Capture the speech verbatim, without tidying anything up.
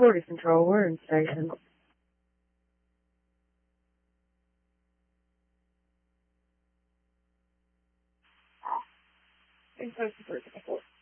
Quality control, we're in station. It's supposed to be